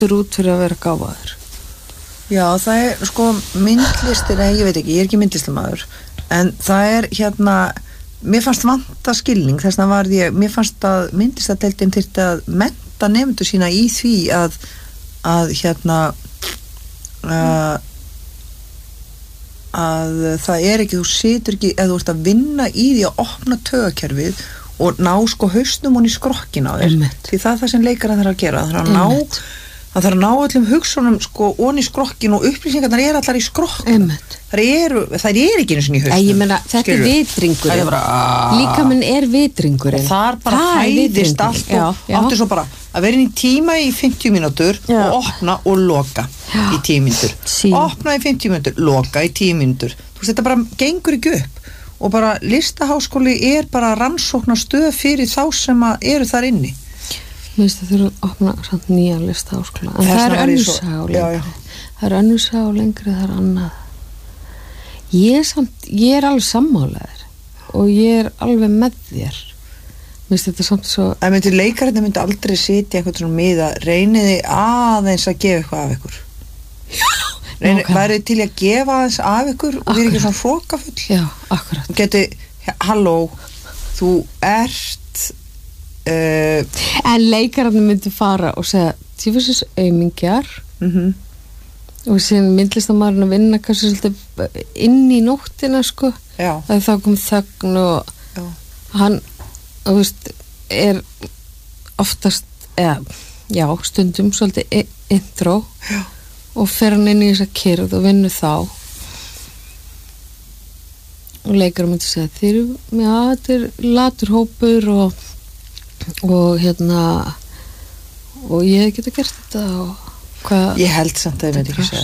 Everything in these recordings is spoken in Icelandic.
út fyrir að vera gáfaður. Já, það sko myndlistir, ég veit ekki, ég ekki myndlistamaður, en það mér fannst vanta skilning, þess vegna mér fannst að myndlistadeildin þyrfti að mennta nemendur sína í því að það ekki, þú situr ekki, eða þú ert að vinna í því að opna taugakerfið og ná sko hausnum hún í skrokkin á þér, því það sem leikara þarf að gera, það þarf að ná öllum hugsunum sko onni í skrokkin og upplýsingarnar allar í skrokkin. Það er ekki einu sinni í hausnum. Ég meina, þetta er vitringurinn. Líkaminn er vitringurinn. Þar bara hæðist allt og áttu svo bara að vera inn í tíma í 50 mínútur og opna og loka í 10 mínútur. Opna í 50 mínútur, loka í 10 mínútur. Þú veist, þetta bara gengur ekki upp og bara listaháskóli er bara rannsóknarstöð fyrir þá sem eru þar inni. Mér finnst það þurfa að opna samt nýja listaháskóla, en það er önnur saga og lengri. Það er önnur saga og lengri, það er annað. Ég er alveg sammálaður og ég er alveg með þér. Mér finnst þetta samt svo... Það myndi leikarinn myndi aldrei sitja eitthvað svona miða, reyniði aðeins að gefa eitthvað af ykkur. Værið til að gefa aðeins af ykkur og við ekki svona hrókafull. Já, akkurat. Þú geti, halló, þú ert... En leikararnir myndi fara og segja tífisins aumingjar og síðan myndlistamæðurinn að vinna kannski svolítið inn í nóttina sko. Það þá kom þögn og hann þú veist er oftast stundum svolítið intro og fer hann inn í þessa kyrrð og vinnur þá og leikararnir myndi segja þetta er latur hópur og og ég geta gert þetta og hvað ég held samt að ég veit ekki segja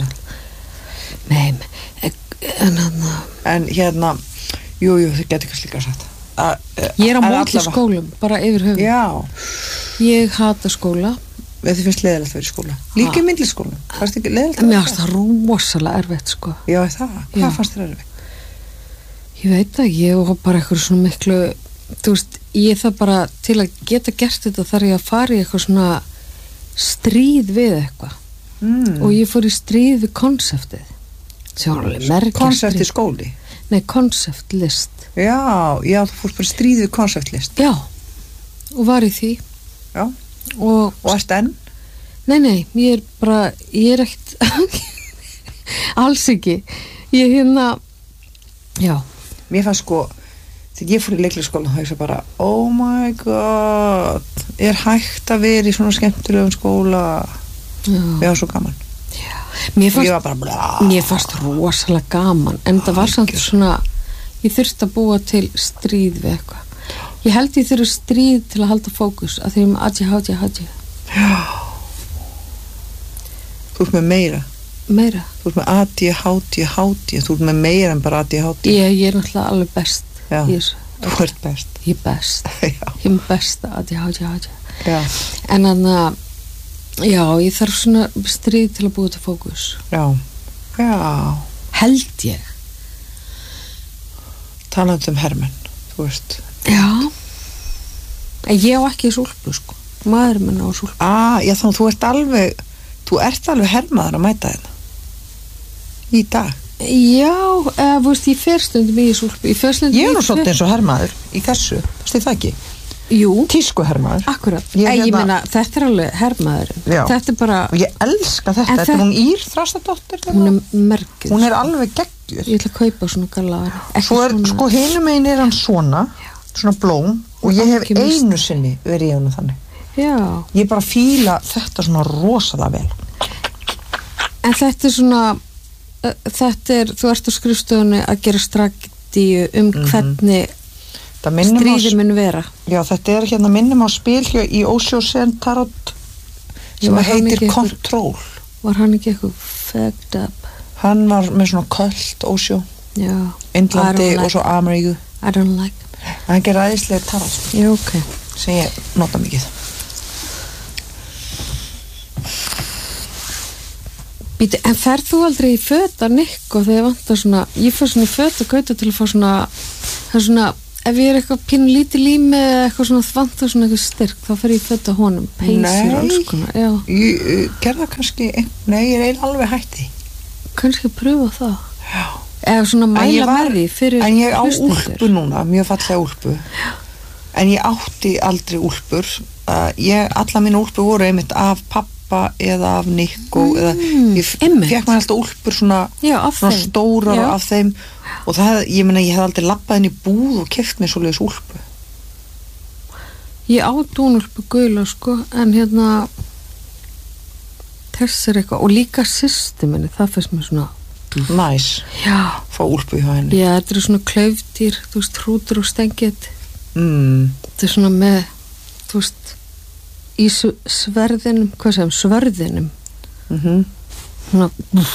en jú, þau geta kannski líka sagt ég er á móti skólum, bara yfir höfuð ég hata skóla þið finnst leiðilegt að vera í skóla líka í myndlisskólum, fannst ekki leiðilegt mér fannst það rosalega erfitt sko já, hvað fannst þér erfitt? Ég veit ekki, ég var bara eitthvað svona miklu þú veist, ég það bara til að geta gert þetta þarf ég að fara í eitthvað svona stríð við eitthvað og ég fór í stríð við konseptið sem var alveg merkjast konseptið skóli? Nei, konseptlist já, þú fórst bara stríð við konseptlist já, og var í því já, og ert enn? Nei, ég er ekkert alls ekki ég já mér fannst sko þegar ég fór í leiklisskóla þá ég svo bara oh my god er hægt að vera í svona skemmtilegum skóla við var svo gaman mér fannst rosalega gaman en það var samt svona ég þurfti að búa til stríð við eitthvað ég held ég þurfi stríð til að halda fókus að því ég með ADHD já þú ert með meira þú ert með ADHD þú ert með meira en bara ADHD ég er náttúrulega alveg best já, þú ert best ég er best ég er besta ADHD en þannig ég þarf svona stríð til að búa til fókus já held ég talandi hermenn þú veist já en ég á ekki súlpu sko maður minn á súlpu já þannig þú ert alveg hermaður að mæta þetta í dag já, þú veist, ég fer stundum í súlpu ég er nú svolítið eins og hermaður í þessu, veist það ekki? Jú, tísku hermaður akkurat, ég meina, þetta er alveg hermaður þetta er bara og ég elska þetta, þetta er hún Ír Þrastardóttir hún er merkið hún er alveg geggjur ég ætla að kaupa svona galar svo er, sko hinum megin er hann svona blóm og ég hef einu sinni verið í honum þannig já ég bara fíla þetta svona rosalega vel en þetta er svona þú ert á skrifstofunni að gera strategíu hvernig stríði mun vera já, þetta er hérna minnum á spil í Osho Tarot sem heitir Control var hann ekki eitthvað fucked up hann var með svona köld Osho já, Indlandi og svo Ameríku I don't like hann gerir æðislega tarot já, ok sem ég nota mikið Býtu, en ferð þú aldrei í föt að Nikko þegar vantar svona, ég fer svona í föt að kauta til að fá svona, það er svona ef ég eitthvað pínu lítið lími eða eitthvað svona vantar svona eitthvað styrk þá fer ég fetta honum, peysir og alls konar. Ég gerða kannski, nei, ég eiginlega alveg hætti. Kannski pröfa það. Já. Eða svona mæla með því fyrir en ég á úlpu núna, mjög fallega úlpu. Já. En ég átti aldrei úlpur. Alla mínu úlpur voru einmitt af pappa eða af Nick eða ég fekk mér alltaf úlpur svona stórar af þeim og það, ég hef aldrei labbað inn í búð og keypt mér svoleiðis úlpu. Ég á dúnúlpu gula sko, en þess eitthvað og líka systir minni, það fyrst mér svona næs, fá úlpu hjá henni. Já, þetta svona klaufdýr, þú veist, hrútur og stengið. Þetta svona með, þú veist, í sverðinum, hvað segum, svörðinum. Svona,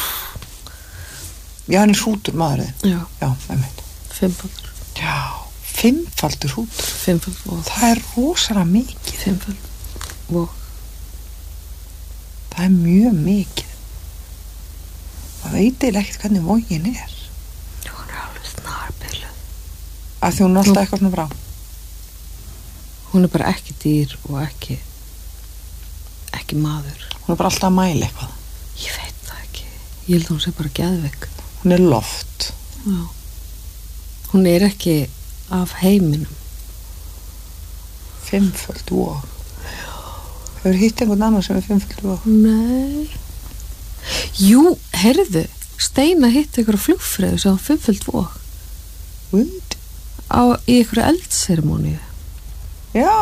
já, hann hrútur maðurinn. Já, einmitt. 5-faldur. Já, 5-faldur hrútur. 5-faldur og það rosalega mikið. 5-faldur og það mjög mikið. Það veit eiginlega ekkert hvernig vogin er. Hún alveg snarbiluð. Af því hún alltaf eitthvað svona frá. Hún bara ekki dýr og ekki maður. Hún bara alltaf að mæla eitthvað. Ég veit það ekki. Ég held að hún sé bara geðveik. Hún loft. Já. Hún ekki af heiminum. 5-föld vog. Hefur hitt einhvern annan sem 5-föld vog? Nei. Jú, heyrðu, Steina hitt einhverja flugfreyju sem 5-föld vog. What? Í einhverju eldserimóníu. Já.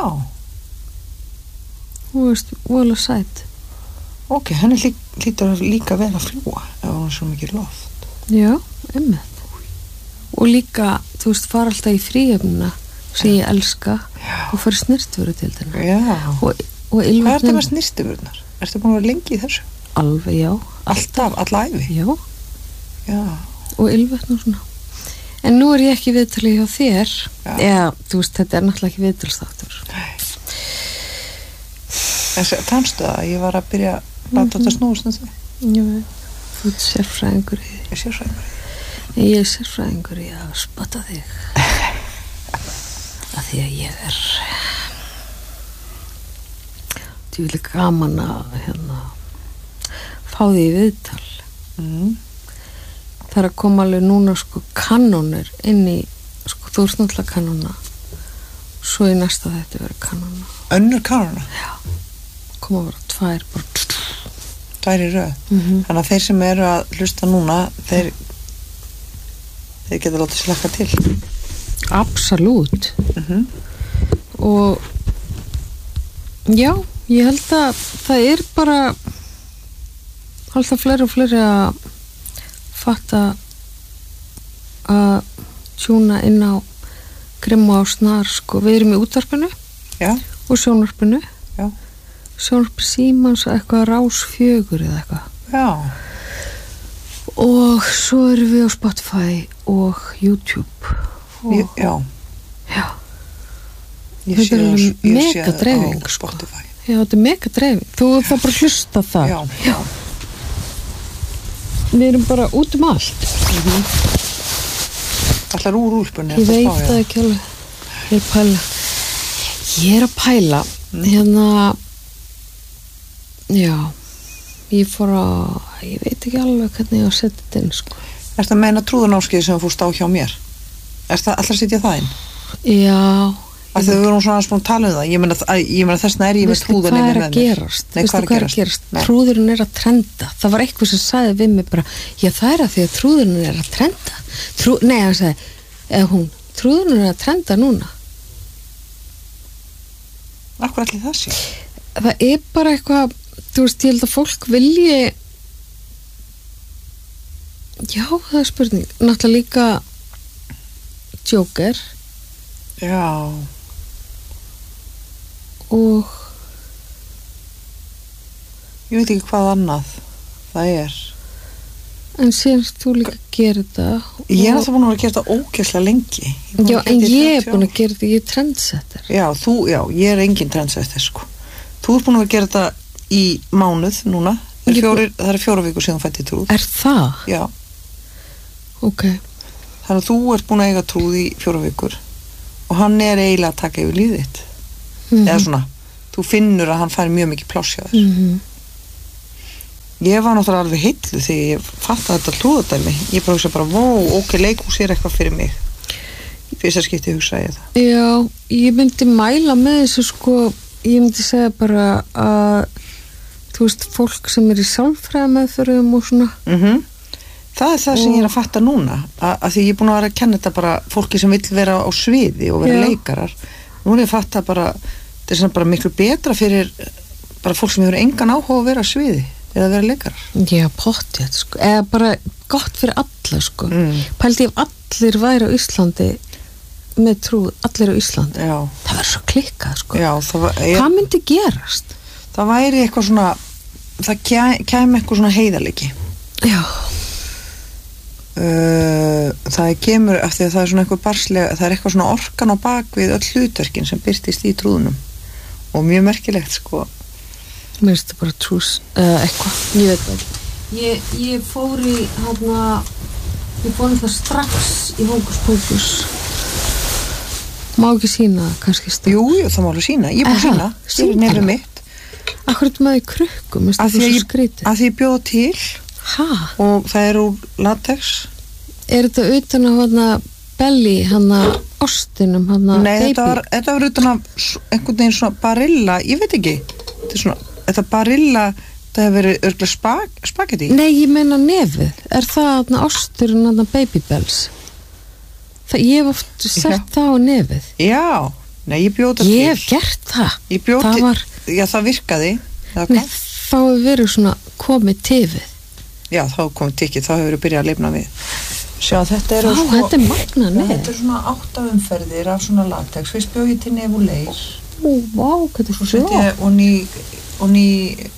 Þú veist, voðalega sæt. Ok, henni hlýtur líka vel að fljúa ef hún er svo mikið loft. Já, einmitt. Og líka, þú veist, fara alltaf í fríefnina sem ég elska og fara snirtvöru til þennan. Já. Og hvað er þetta með snirtvörunar? Ertu búin að vera lengi í þessu? Alveg, já. Alltaf, alla ævi? Já. Já. Og ylvetn og svona. En nú ég ekki viðtalið hjá þér. Já, þú veist, þetta náttúrulega ekki viðtalsþáttur. Nei. Tannstu það, ég var að byrja að láta þetta snúast um því. Já, þú ert sérfræðingur í því. Ég er sérfræðingur í að spotta þig. Af því að ég djúvilega gaman að fá því í viðtal. Það að koma alveg núna sko kanónur inn í, sko þú ert náttúrulega kanóna, svo í næsta þetta verður kanóna. Önnur kanóna? Já. Koma að vera 2 2 í röð. Þannig að þeir sem eru að hlusta núna, þeir geta látið slaka til. Absolutt. Og já, ég held að það bara alltaf fleiri og fleiri að fatta að tjúna inn á Grimma á Snar, sko, við erum í útvarpinu og sjónvarpinu. Já. Sjónvarp Símans og eitthvað Rás 4 eða eitthvað. Já. Og svo erum við á Spotify og YouTube. Já. Já. Ég sé mega dreifing, á Spotify. Já, þetta mega dreifing. Þú þá bara hlusta það. Já. Við erum bara út allt. Ætlar úr úlpunni. Ég veit það ekki alveg. Ég er að pæla. Já, ég veit ekki alveg hvernig ég á að setja þetta inn, sko. Ertu að meina trúðanámskeið sem þú fórst á hjá mér? Ertu alltaf að setja það inn? Já. Af því við vorum svona aðeins búin að tala um það. Ég meina þessna ég með trúðan yfir með mér. Veistu hvað er að gerast? Trúðurinn er að trenda. Það var eitthvað sem sagði við mig bara, já það er að því að trúðurinn er að trenda. Nei, hann sagði, trúðurinn er að trenda núna. Af hverju ætli það sé? Það er bara eitthvað, þú veist, ég held að fólk vilji, já, það er spurning, náttúrulega líka Joker. Já. Og ég veit ekki hvað annað það er. En síðan þú líka gerir þetta. Ég er alltaf búin að gera þetta ógeðslega lengi. Já, en ég er búin að gera þetta, ég er trendsetter. Já, ég er engin trendsetter, sko. Þú ert búin að gera þetta í mánuð núna. Það er 4 vikur síðan fætti trúð. Er það? Já. Ok. Þannig að þú ert búin að eiga trúð í 4 vikur. og hann eiginlega að taka yfir lífið þitt eða svona, þú finnur að hann fær mjög mikið pláss hjá þér ég var náttúrulega alveg heilluð þegar ég fattaði þetta trúðadæmi ég bara hugsa ok, leikhús eitthvað fyrir mig í fyrsta skipti hugsaði ég það já, ég myndi mæla með þessu sko, ég myndi segja bara að þú veist, fólk sem í sálfræðimeðferðum og svona það það sem ég að fatta núna að því ég búin að vera að kenna þetta bara fólki sem vill vera á sviði og vera leikarar núna ég fatta bara þetta bara miklu betra fyrir bara fólk sem hefur engan áhuga að vera á sviði eða vera leikarar já, pottið, sko, eða bara gott fyrir alla sko, pældi ef allir væri á Íslandi með trú, allir á Íslandi já. Það verður svo klikkað sko já, hvað myndi gerast? Það væri eitthvað svona það kæmi eitthvað svona heiðarleiki já það kemur af því að það svona eitthvað barslega það eitthvað svona orkan á bakvið öll hlutverkin sem birtist í trúðunum og mjög merkilegt sko mér finnst það bara trús eitthvað, ég veit það ég fór í ég fór alltaf strax í Hókus Pókus má ekki sína kannski strax jú, það má alveg sína, ég er búin að sína ég er nefnir mitt akkur þetta með í krukkum, að því ég bjóða til og það úr latex þetta utan á belly ostinum nei, þetta var utan af einhvern veginn svona Barilla ég veit ekki þetta Barilla það hefur verið örgulega spagetti nei, ég meina nefið það osturinn Baby Bells ég hef oft sett það á nefið já, nei, ég bjóða til ég hef gert það já, það virkaði nei, þá hefur verið svona komið tifið já, þá komið tikkið, þá hefur verið byrjað að lifna við sjá, þetta þetta er magna nef þetta svona 8 umferðir af svona latex fyrst bjóð ég til nef og leir hvað er svo sett ég og ný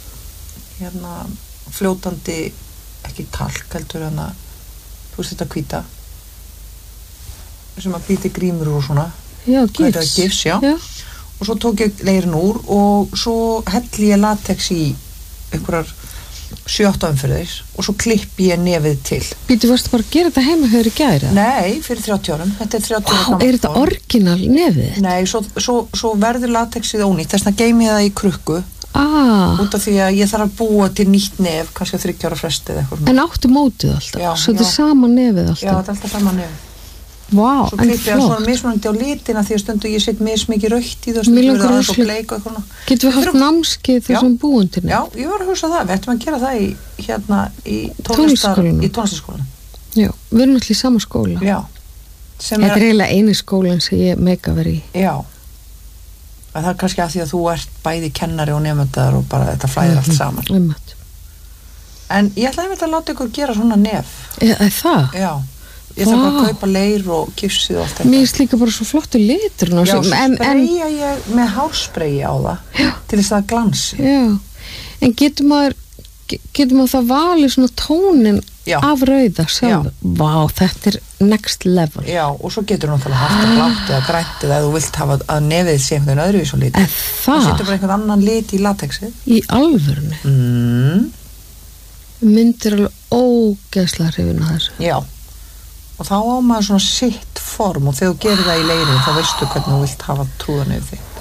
fljótandi ekki talk, heldur þú veist þetta hvíta sem að býti grímur og svona já, gifs já. Og svo tók ég leirin úr og svo helli ég latex í einhverjar 7-8 umferðir og svo klippi ég nefið til Býtu, varstu bara að gera þetta heima höfður í gæri? Nei, fyrir 30 árum þetta er 30 ára er þetta orginal nefið? Nei, svo verður latexið ónýtt þess vegna geymi ég það í krukku út af því að ég þarf að búa til nýtt nef kannski á 30 ára fresti eða eitthvað En áttu mótið alltaf? Svo þetta er sama nefið alltaf? Já, þetta er alltaf sama nefið Vá, svo klippi ég svona mismunandi á litina því að stundu ég set mismikið rautt í það stundu verður aðeins og bleik og eitthvað Getum við haft námskeið þessum búundinu? Já, ég var að hugsa það, við ættum að gera það í tónlistarskólanum Já, við erum allir í sama skóla Já Þetta er eiginlega eini skólan sem ég mega verið í Já Það er kannski að því að þú ert bæði kennari og nemendar og bara þetta flæðir allt saman En ég ætlaði að láta ykkur gera svona nef Það? Já Ég þarf bara að kaupa leir og gifsið og allt þetta. Mér finnst líka bara svo flottu litur. Já, svo spreyja ég með hárspreyi á það til þess að glansi. Já, en getur maður það valið svona tónin af rauða sjálf? Vá, þetta er next level. Já, og svo getur náttúrulega haft að blátt eða grænt eða þú vilt hafa að nefið sé einhvern öðru í svo lit. Það setur bara einhvern annan lit í latexið. Í alvörunni? Myndir alveg ógeðslega hrifin á þessu. Já. Og þá á maður svona sitt form og þegar þú gerir það í leirinu þá veistu hvernig þú vilt hafa trúðan yfir þig.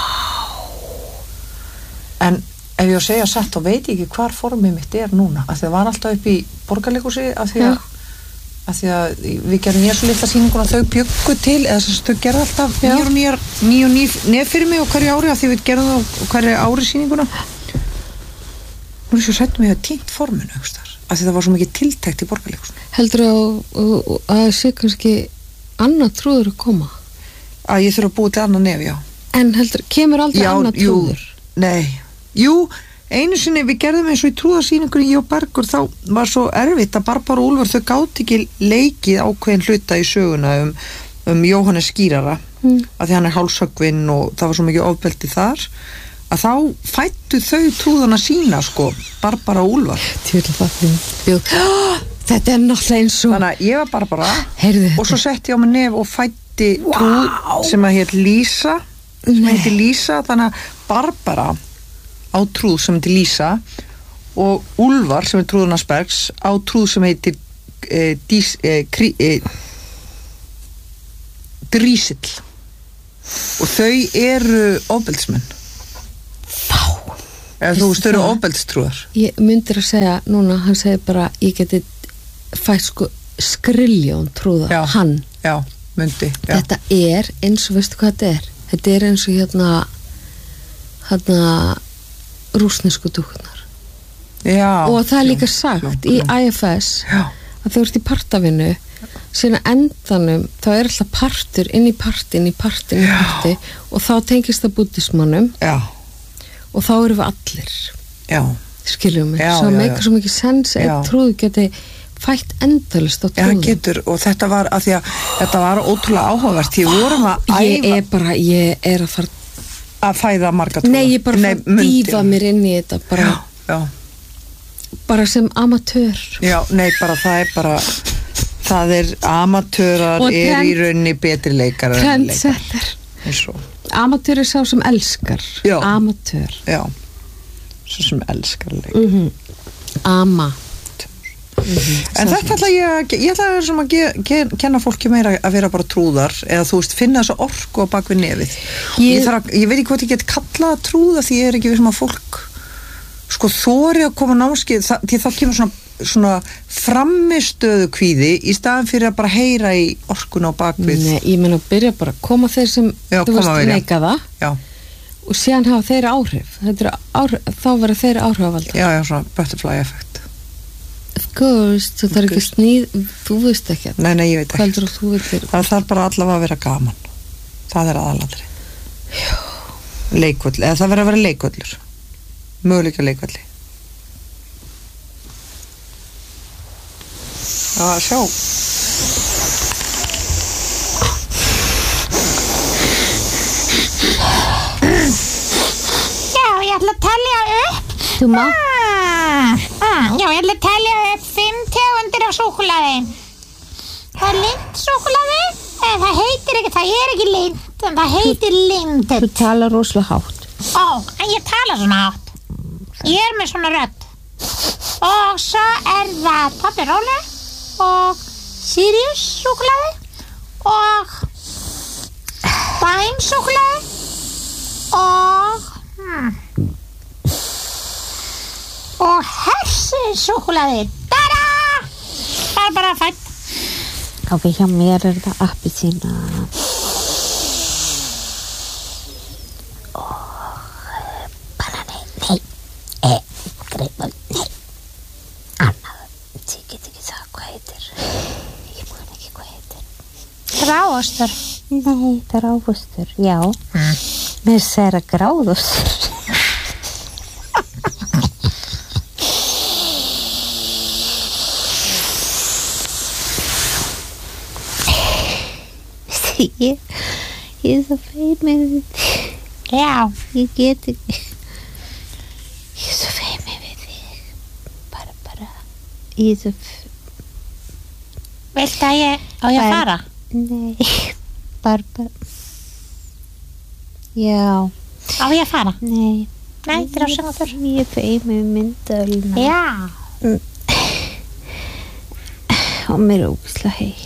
En ef ég á að segja satt þá veit ég ekki hvar formið mitt er núna af því það var alltaf upp í Borgarleikhúsi af því að við gerum svo litla sýninguna þau bjuggu til eða þess að þau gerðu alltaf nýju nef fyrir mig og hverju ári af því við gerum það hverju ári sýninguna. Nú er svo sættum við að týnt forminu aukstar. Af því það var svo mikið tiltækt í Borgarleikhúsinu. Heldur að sé kannski annað trúður að koma? Að ég þurfa að búa til annað nef, já. En heldur, kemur aldrei annað trúður? Nei. Jú, einu sinni við gerðum eins og í trúðarsýningunni ég og Bergur þá var svo erfitt að Barbara og Úlfar þau gátu ekki leikið ákveðin hluta í söguna Jóhannes skýrara af því hann er hálshöggvinn og það var svo mikið ofbeldi þar að þá fættu þau trúðana sína sko, Barbara og Úlfar Þetta er náttúrulega eins og Þannig að ég var Barbara og svo setti ég á mig nef og fætti trúð sem að hétt Lísa Lísa, þannig að Barbara á trúð sem heitir Lísa og Úlfar sem er trúðunars Bergs á trúð sem heitir Drísill og þau eru ofbeldismenn eða þú veist, þau eru ofbeldstrúar. Ég myndir að segja núna, hann segir bara ég geti fætt sko skriljón trúða, hann myndi, þetta er eins og veistu hvað þetta er eins og hérna rússnesku dúknar og það er líka sagt í IFS að þú ert í partavinnu síðan endanum þá er alltaf partur inn í parti og þá tengist það buddhismannum og þá eru við allir skiljum mig, svo meikar svo mikið sens eða trúðu geti fætt endalist á trúðu. Getur, og þetta var að því að þetta var ótrúlega áhugavert því vorum að æfa ég er að fara að fæða marga trúða. Nei, ég bara að dýfa mér inn í þetta bara sem amatör. Bara það er amatörar er í rauninni betri leikar en leikar. Amatör er sá sem elskar. Amatör. Svo sem elskar leik. En þetta ætla ég ætla að kenna fólki meira að vera bara trúðar eða þú veist, finna þessa orku á bak við nefið. Ég veit ekki hvað ég get kallað að trúða því ég er ekki við sem að fólk sko þori að koma námskeið því þá kemur svona framistöðu kvíði í staðan fyrir að bara heyra í orkuna á bak við. Nei, ég meina að byrja bara að koma þeir sem þú veist leika það og síðan hafa þeir áhrif. Þá verða þeir áhrifavaldar. Svona butterfly effect. Of course, það er ekki sníð, þú veist ekki. Nei, ég veit ekki. Það þarf bara allavega að vera gaman. Það er aðalatri. Leikvöll, eða það verður að vera leikvöllur. Möguleika leikvölli. Sjá. Ég ætla að telja upp. Þú má? Ég ætla að telja upp 5 tegundir af súkkulaði. Það er lindsúkkulaði, það heitir ekki, það er ekki lind, en það heitir lindur. Þú talar rosalega hátt. En ég tala svona hátt. Ég er með svona rödd. Og svo er það Papiróli og Sirius súkkulaði og Bæn súkkulaði og Hersi súkkulaði. Tada! Það er bara fætt. Ok, hjá mér er það appelsína og banani, greipur, annað, ég get ekki það hvað heitir, ég man ekki hvað heitir. Gráostur. Nei, gráostur, já. Mér segir að gráðostur. Ég er svo feimin við þig. Ég get ekki. Ég er svo feimin við þig. Bara. Ég er svo Viltu að ég fara? Nei, bara. Já. Á ég að fara? Nei, þeir á synga þurr. Ég er feimin myndölna. Já. Og mér er ógeðslega heitt.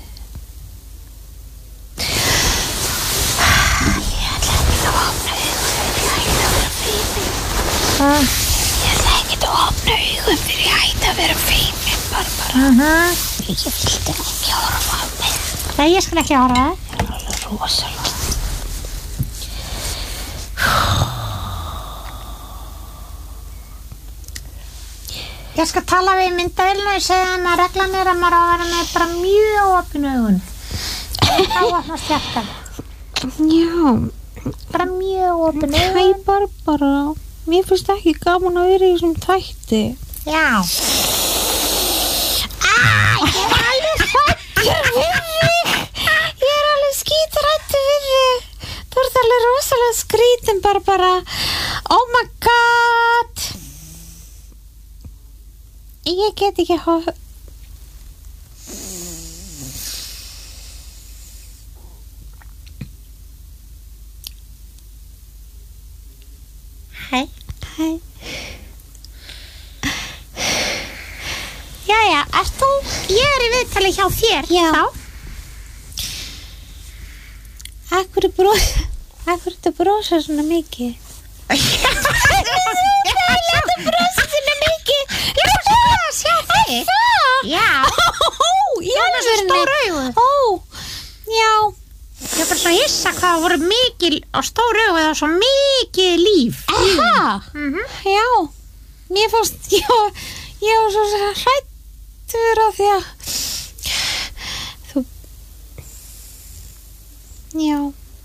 Ég ætla ekki að opna augun fyrir ég hætti að vera feimin, Barbara. Ég vildi ekki horfa á mig. Nei, ég skal ekki horfa á það. Ég er alveg rosalega. Ég skal tala við myndavélina og segja hann að reglan er að maður á að vera með bara mjög opin augun. Þá opnast hjartað. Já. Bara mjög opin augun. Hæ, Barbara. Mér finnst ekki gaman að vera í þessum þætti. Já. Ég er alveg hræddur við þig. Ég er alveg skítræddur við þig. Þú ert alveg rosalega skrítin, Barbara. Oh my god. Ég get ekki Hæ. Jæja, ert þú? Ég er í viðtali hjá þér. Já. Þá. Akkur þetta brosa svona mikið? Þetta brosa svona mikið. Ég var svo glad að sjá þig. Já. Já, það er svo stór augu. Já. Ég var bara svo hissa hvað það voru mikil og stór augu, það var svo mikið líf. Já. Mér fannst, ég var svo hrættur af því að Já.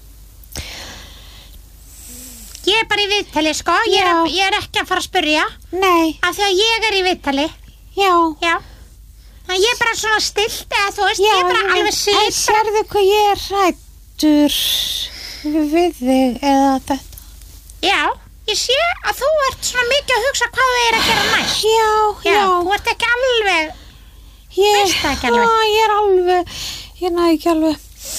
Ég er bara í viðtali, sko. Ég er ekki að fara að spyrja. Nei. Af því að ég er í viðtali. Já. Þannig ég er bara svona stillt, eða þú veist, ég er bara alveg sitt. En sérðu hvað ég er hrættur við þig eða þetta? Já, ég sé að þú ert svona mikið að hugsa hvað þú er að gera næst. Já. Þú ert ekki alveg, veist það ekki alveg. Já, ég næ ekki alveg.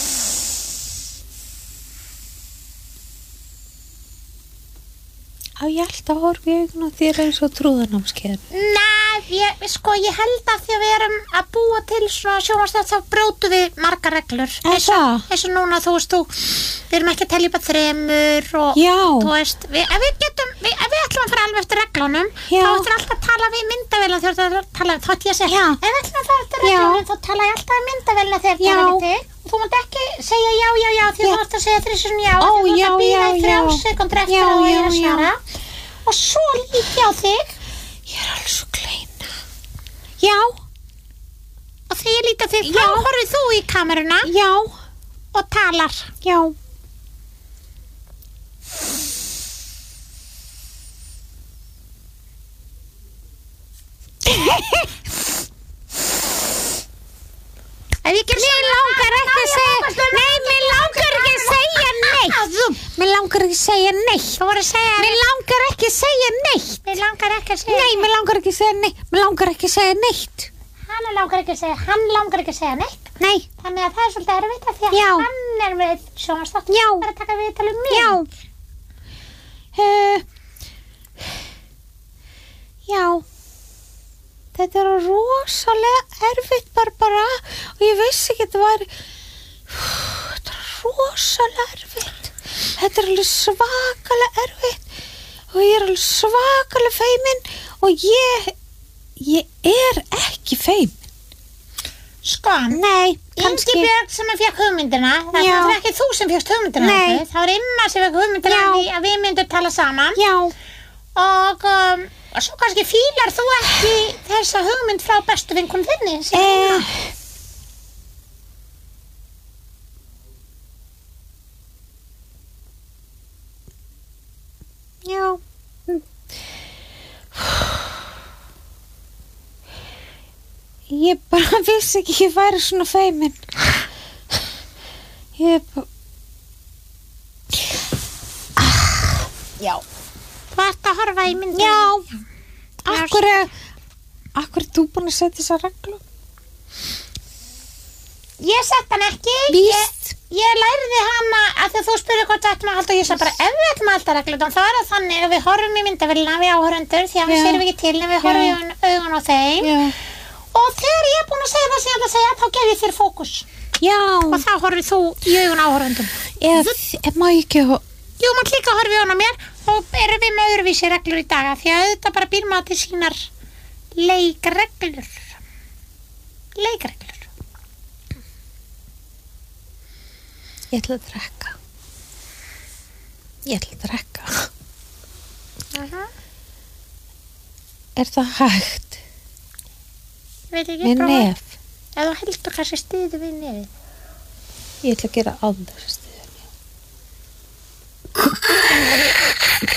Ég held að horfa í augun á þér eins og trúðarnámskeið. Nei, ég held að því að við erum að búa til svona sjónvarpsþátt þá brjótum við margar reglur. Eins og núna, þú veist, við erum ekki að telja upp að 3 og þú veist, ef við ætlum að fara alveg eftir reglunum, þá ætlum alltaf að tala við myndavélina þegar þú tala, þá ætlum ég að segja, ef við ætlum að fara eftir reglunum, þá tala ég alltaf við myndavélina þegar tala við þig. Þú mátt ekki segja já, því þú mátt að segja 3 sinnum já, þú mátt að bíða í 3 sekúndur eftir að þú er að svara. Og svo lít ég á þig. Ég er alveg svo kleina. Já. Og þegar ég lít á þig, þá horfir þú í kameruna. Já. Og talar. Já. Mér langar ekki að segja Nei, mér langar ekki að segja neitt. Mér langar ekki að segja neitt. Þú voru að segja Mér langar ekki að segja neitt. Mér langar ekki að segja Nei, mér langar ekki að segja neitt. Mér langar ekki að segja neitt. Hann langar ekki að segja neitt. Nei. Þannig að það er svolítið erfitt af því að hann er við sjónvarpsþátt. Já. Það er að taka viðtal um mig. Já. Þetta er rosalega erfitt, Barbara, og ég vissi ekki að þetta var þetta er rosalega erfitt. Þetta er alveg svakalega erfitt og ég er alveg svakalega feimin og ég er ekki feimin. Sko, nei, kannski Ingibjörg sem fékk hugmyndina, það var ekki þú sem fékkst hugmyndina. Nei. Það var Imma sem fékk hugmyndina að við myndum tala saman. Já. Og svo kannski fílar þú ekki þessa hugmynd frá bestu vinkonu þinni Já. Ég bara vissi ekki ég væri svona feimin. Já. Þú ert að horfa í myndina. Já. Akkur er þú búin að setja þessa reglu? Ég sett hann ekki. Víst. Ég lærði hana að þegar þú spurði hvort ættum að halda og ég sagði bara ef við ættum að halda reglum þá er það þannig að við horfum í myndavélina við áhorfendur því að við sérum ekki til en við horfum í augun á þeim. Já. Og þegar ég er búin að segja það sem ég ætla að segja þá gef ég þér fókus. Já. Og þá horfir þú í augun áhorfendum. Má ég ekki Jú, maður líka horfið á mér og erum við með öðruvísi reglur í dag því að auðvitað bara býr maður til sínar leikreglur. Ég ætla að drekka. Er það hægt? Veit ekki. Með nef? Ef þú heldur kannski stuðu við nefið. Ég ætla að gera áður